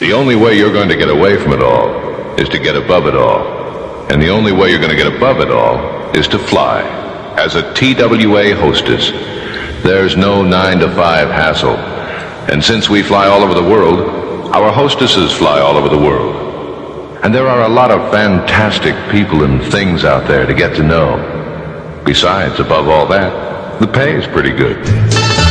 The only way you're going to get away from it all is to get above it all. And the only way you're going to get above it all is to fly. As a TWA hostess, there's no 9-to-5 hassle. And since we fly all over the world, our hostesses fly all over the world. And there are a lot of fantastic people and things out there to get to know. Besides, above all that, the pay is pretty good.